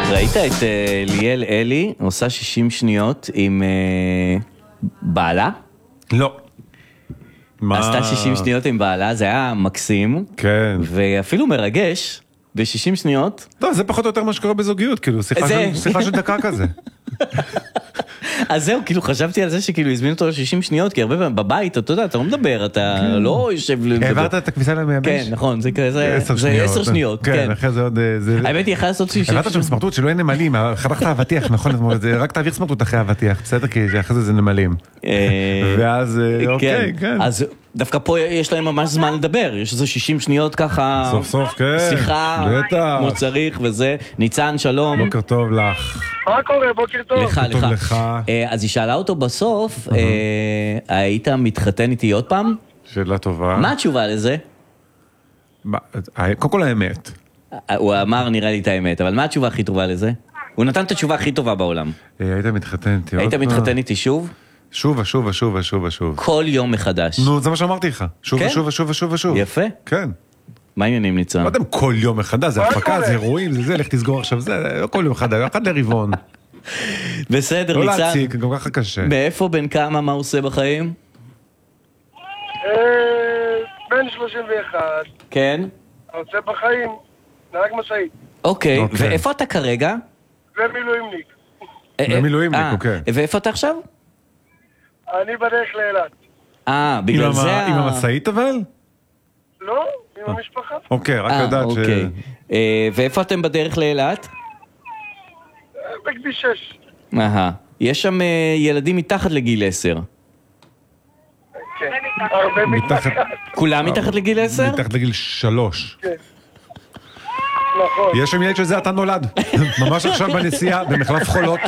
ראית את ליאל אלי עושה 60 שניות עם בעלה? לא. עשתה 60 שניות עם בעלה, זה היה מקסים. כן. ואפילו מרגש, ב-60 שניות. לא, זה פחות או יותר מה שקורה בזוגיות, כאילו, שיחה של דקה כזה. אז זהו, כאילו חשבתי על זה שכאילו הזמינו אותו ל-60 שניות, כי הרבה פעמים בבית, אתה יודע, אתה לא מדבר, אתה לא יושב... העברת את הכביסה למייבש? כן, נכון, זה כזה... 10 שניות, כן. אחרי זה עוד... האמת היא, יכול לעשות 60 שניות. הבאת שם סמרטוט שלא אין נמלים, חתכת אבטיח, נכון? רק תעביר סמרטוט אחרי אבטיח, בסדר? כי אחרי זה נמלים. ואז, אוקיי, כן. אז דווקא פה יש להם ממש זמן לדבר, יש איזה 60 שניות ככה... סוף סוף, כן. שיחה, כמו צריך וזה. ניצן, שלום. בוקר טוב לך. מה קורה? בוקר טוב. לך. אז היא שאלה אותו בסוף, היית מתחתן איתי עוד פעם? שאלה טובה. מה התשובה לזה? קודם כל האמת. הוא אמר נראה לי את האמת, אבל מה התשובה הכי טובה לזה? הוא נתן את התשובה הכי טובה בעולם. היית מתחתן איתי עוד פעם? היית מתחתן איתי שוב? שוב. כל יום מחדש. נו, זה מה שאמרתי לך. שוב. יפה. כן. מה העניינים ניצן? לא יודע, כל יום מחדש, זה הפקה, זה אירועים, זה, לך תסגור עכשיו, זה לא כל יום מחדש, אחד לרבעון. בסדר, לא ניצן. להציג, גם ככה קשה. מאיפה, בין כמה, מה הוא עושה בחיים? בן 31. כן. עושה בחיים, נהג משאית. אוקיי, ואיפה אתה כרגע? ומילואימניק. במילואימניק, אוקיי. ואיפה אתה עכשיו? אני בדרך לאילת. בגלל זה... עם המשאית אבל? לא, עם המשפחה. אוקיי, רק לדעת ש... ואיפה אתם בדרך לאילת? בכביש 6. יש שם ילדים מתחת לגיל 10. כן, הרבה מתחת. כולם מתחת לגיל 10? מתחת לגיל 3. כן. נכון. יש שם ילד שזה אתה נולד. ממש עכשיו בנסיעה, במחלף חולות.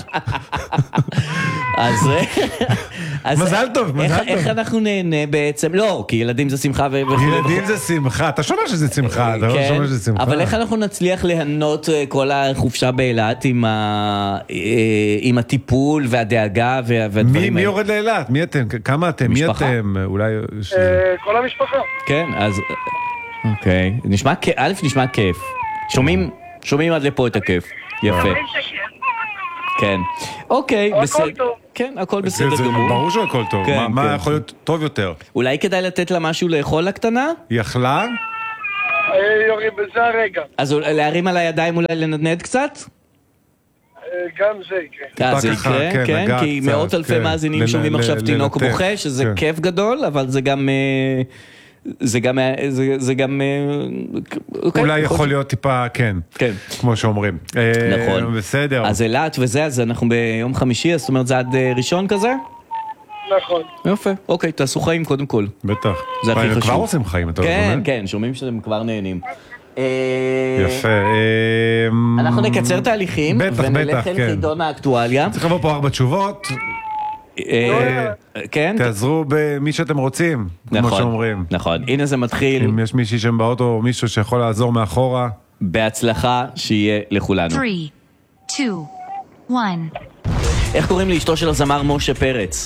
מזל טוב. איך אנחנו נהנה בעצם? לא, כי ילדים זה שמחה ילדים זה שמחה, אתה שומע שזה שמחה, אתה לא שומע שזה שמחה. אבל איך אנחנו נצליח להנות כל החופשה באילת עם הטיפול והדאגה והדברים? מי יורד לאילת? מי אתם? כמה אתם? מי אתם? אולי... כל המשפחה. כן, אז... אוקיי. א' נשמע כיף. שומעים עד לפה את הכיף. יפה. כן. אוקיי, בסדר. הכל טוב. כן, הכל בסדר גמור. ברור שהכל טוב. מה יכול להיות טוב יותר? אולי כדאי לתת לה משהו לאכול לקטנה? יכלה? זה הרגע. אז להרים על הידיים אולי לנדנד קצת? גם זה יקרה. זה יקרה, כן, כי מאות אלפי מאזינים שומעים עכשיו תינוק בוכה, שזה כיף גדול, אבל זה גם אולי יכול להיות טיפה, כן, כמו שאומרים. נכון. בסדר. אז אילת וזה, אז אנחנו ביום חמישי, זאת אומרת זה עד ראשון כזה? נכון. יפה, אוקיי, תעשו חיים קודם כל. בטח. זה הכי חשוב. כבר עושים חיים, אתה אומר? כן, שומעים שאתם כבר נהנים. יפה. אנחנו נקצר תהליכים, ונלך אל חידון האקטואליה. צריך לבוא פה 4 תשובות. כן? תעזרו במי שאתם רוצים, כמו שאומרים. נכון, הנה זה מתחיל. אם יש מישהי שם באוטו או מישהו שיכול לעזור מאחורה. בהצלחה שיהיה לכולנו. 3, 2, 1. איך קוראים לאשתו של הזמר משה פרץ?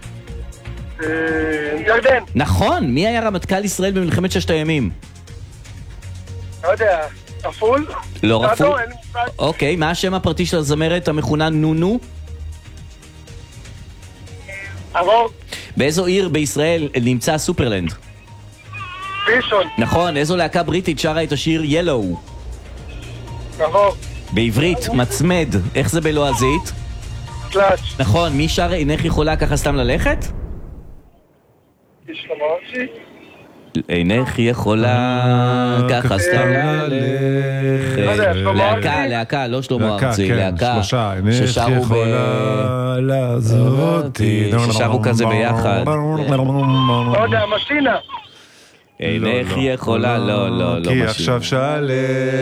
ירדן. נכון, מי היה רמטכ"ל ישראל במלחמת ששת הימים? לא יודע, רפול? לא רפול? אוקיי, מה השם הפרטי של הזמרת המכונה נונו? ארור. באיזו עיר בישראל נמצא סופרלנד? ראשון. נכון, איזו להקה בריטית שרה את השיר ילו? נכון. בעברית, מצמד, איך זה בלועזית? קלאץ'. נכון, מי שר אינך יכולה ככה סתם ללכת? יש לו מרצי? אינך יכולה ככה סתם ללכת. להקה, לא שלמה ארצי, להקה ששרו ששרו כזה ביחד. לא יודע, משינה. אינך יכולה, לא כי עכשיו שלכת,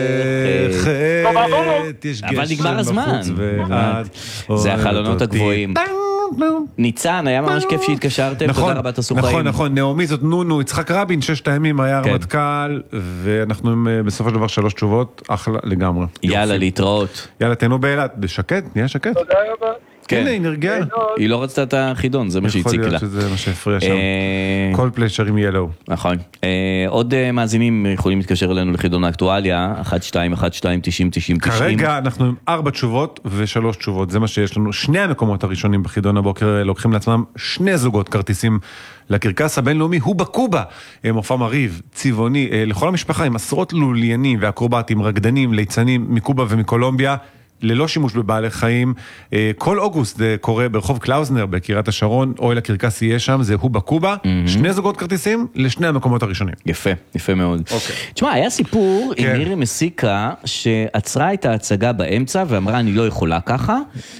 יש אבל נגמר גשם הזמן. בחוץ ואת זה החלונות הגבוהים. ניצן, היה ממש כיף שהתקשרתם, תודה רבה, תעשו חיים. נכון, נעמי זאת נונו, יצחק רבין, 6 הימים היה רמטכ"ל, ואנחנו בסופו של דבר 3 תשובות, אחלה לגמרי. יאללה, להתראות. יאללה, תהנו באילת, בשקט, נהיה שקט. תודה רבה. הנה, היא נרגעה. היא לא רצתה את החידון, זה מה שהציק לה. יכול להיות שזה מה שהפריע שם. כל פליישרים ילו. נכון. עוד מאזינים יכולים להתקשר אלינו לחידון האקטואליה, 1212-90-90-90. כרגע אנחנו עם 4 תשובות ו3 תשובות, זה מה שיש לנו. שני המקומות הראשונים בחידון הבוקר לוקחים לעצמם 2 זוגות כרטיסים לקרקס הבינלאומי, הוא בקובה, מופע מריב, צבעוני, לכל המשפחה עם עשרות לוליינים ואקרובטים, רקדנים, ליצנים מקובה ומקולומביה, ללא שימוש בבעלי חיים. כל אוגוסט זה קורה ברחוב קלאוזנר בקירת השרון, אוהל הקרקס יהיה שם, זה הוא בקובה, 2 זוגות כרטיסים לשני המקומות הראשונים. יפה, יפה מאוד. תשמע, היה סיפור עם מירי מסיקה שעצרה את ההצגה באמצע ואמרה אני לא יכולה ככה.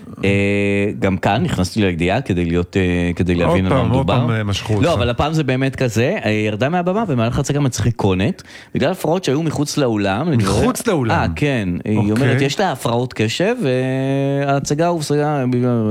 גם כאן נכנסתי להגדיעה כדי להבין על מה מדובר. לא, אבל הפעם זה באמת כזה, ירדה מהבמה במהלך ההצגה מצחיקונת, בגלל הפרעות שהיו מחוץ לאולם. מחוץ לאולם? כן, היא אומרת יש לה הפרעות קשב, וההצגה הופסקה,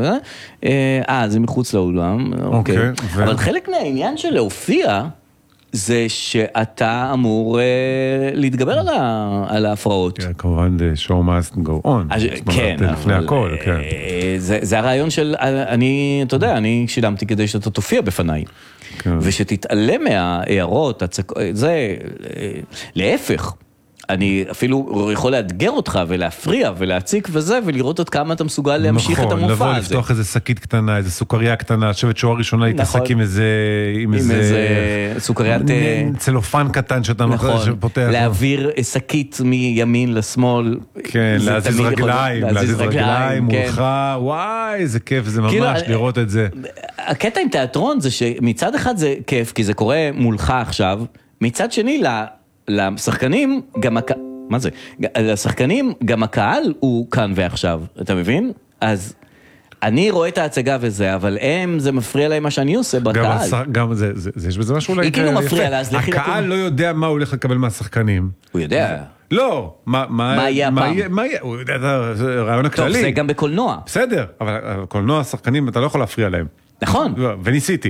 זה מחוץ לאולם, אוקיי. אבל חלק מהעניין של להופיע, זה שאתה אמור להתגבר על ההפרעות. כמובן, the show must go on. כן. לפני הכל, כן. זה הרעיון של, אתה יודע, אני שילמתי כדי שאתה תופיע בפניי. ושתתעלם מהערות, זה להפך. אני אפילו יכול לאתגר אותך ולהפריע ולהציק וזה, ולראות עד כמה אתה מסוגל להמשיך את המופע הזה. נכון, לבוא לפתוח איזה שקית קטנה, איזה סוכריה קטנה, לשבת שורה ראשונה להתעסק עם איזה סוכריית צלופן קטן שאתה פותח. להעביר שקית מימין לשמאל. כן, להזיז רגליים מולך, וואי, איזה כיף, זה ממש לראות את זה. הקטע עם תיאטרון זה שמצד אחד זה כיף, כי זה קורה מולך עכשיו, מצד שני לשחקנים גם מה זה? לשחקנים גם הקהל הוא כאן ועכשיו, אתה מבין? אז אני רואה את ההצגה וזה, אבל זה מפריע להם מה שאני עושה בקהל. גם זה, יש בזה משהו אולי... היא כאילו מפריע לה, אז לכי... הקהל לא יודע מה הוא הולך לקבל מהשחקנים. הוא יודע. לא, מה יהיה הפעם? הוא יודע, זה רעיון הכללי. טוב, זה גם בקולנוע. בסדר, אבל קולנוע, השחקנים, אתה לא יכול להפריע להם. נכון. וניסיתי.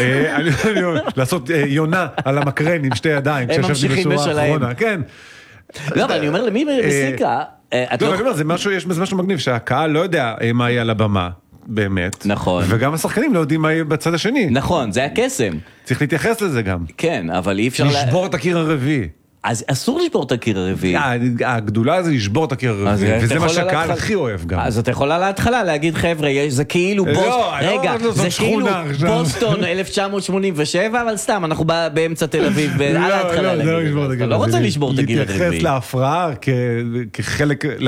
לעשות יונה על המקרן עם 2 ידיים. הם ממשיכים בשלהם. כן. לא, אבל אני אומר למי מסיקה... לא, אני אומר, יש בזה משהו מגניב, שהקהל לא יודע מה יהיה על הבמה, באמת. נכון. וגם השחקנים לא יודעים מה יהיה בצד השני. נכון, זה הקסם. צריך להתייחס לזה גם. כן, אבל אי אפשר... לשבור את הקיר הרביעי. אז אסור לשבור את הקיר הרביעי. הגדולה זה לשבור את הקיר הרביעי, וזה מה שהקהל הכי אוהב גם. אז אתה יכולה להתחלה להגיד חבר'ה, זה כאילו רגע, זה כאילו בוסטון 1987, אבל סתם, אנחנו באמצע תל אביב, על ההתחלה להגיד. אתה לא רוצה לשבור את הקיר הרביעי. להתייחס להפרעה כחלק...